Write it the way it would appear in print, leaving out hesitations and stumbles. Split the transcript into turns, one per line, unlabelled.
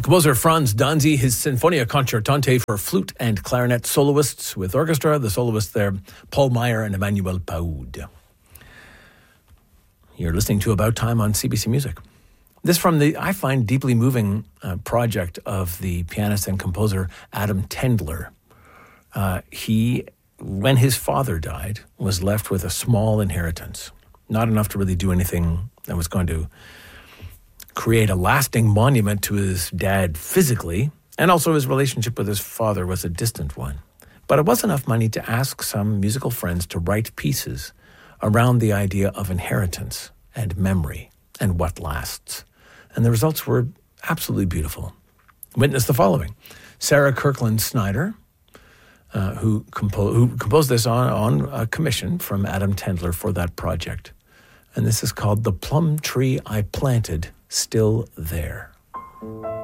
composer Franz Danzi, his Sinfonia Concertante for flute and clarinet soloists with orchestra. The soloists there, Paul Meyer and Emmanuel Paoud. You're listening to About Time on CBC Music. This from the, I find, deeply moving project of the pianist and composer Adam Tendler. He, when his father died, was left with a small inheritance. Not enough to really do anything that was going to create a lasting monument to his dad physically, and also his relationship with his father was a distant one. But it was enough money to ask some musical friends to write pieces around the idea of inheritance and memory and what lasts. And the results were absolutely beautiful. Witness the following. Sarah Kirkland Snyder, who composed this on a commission from Adam Tendler for that project. And this is called The Plum Tree I Planted, Still There.